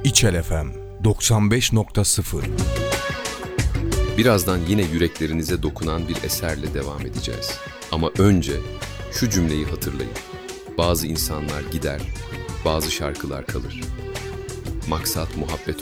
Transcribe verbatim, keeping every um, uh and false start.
İçel F M doksan beş nokta sıfır. Birazdan yine yüreklerinize dokunan bir eserle devam edeceğiz. Ama önce şu cümleyi hatırlayın. Bazı insanlar gider, bazı şarkılar kalır. Maksat muhabbet